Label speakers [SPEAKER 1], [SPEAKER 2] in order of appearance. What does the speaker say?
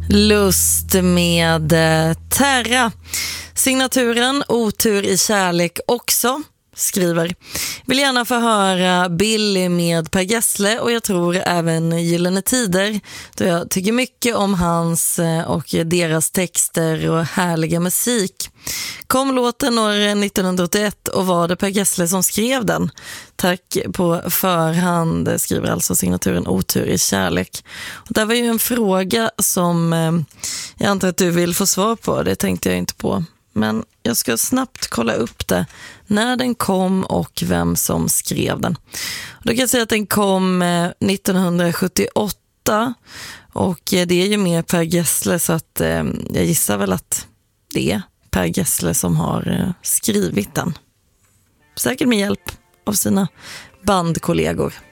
[SPEAKER 1] Lust med Terra. Signaturen Otur i kärlek också skriver: vill gärna få höra Billy med Per Gessle och jag tror även Gyllene Tider, då jag tycker mycket om hans och deras texter och härliga musik. Kom låten år 1981 och var det Per Gessle som skrev den? Tack på förhand, skriver alltså signaturen Otur i kärlek. Och det var ju en fråga som jag antar att du vill få svar på, det tänkte jag inte på. Men jag ska snabbt kolla upp det, när den kom och vem som skrev den. Och då kan jag säga att den kom 1978 och det är ju mer Per Gessle, så att jag gissar väl att det är Per Gessle som har skrivit den. Säkert med hjälp av sina bandkollegor.